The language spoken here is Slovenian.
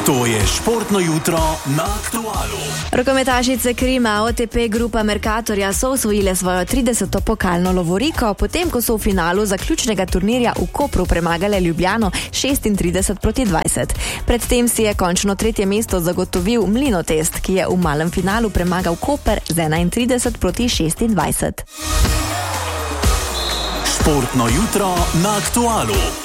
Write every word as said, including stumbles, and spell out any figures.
To je športno jutro na Aktualu. Rokometašice Krima O T P Grupa Mercatorja so osvojile svojo trideseto pokalno lovoriko, potem ko so v finalu zaključnega turnirja v Kopru premagale Ljubljano šestintrideset proti dvajset. Predtem si je končno tretje mesto zagotovil Mlinotest, ki je v malem finalu premagal Koper z enaintrideset proti šestindvajset. Športno jutro na Aktualu.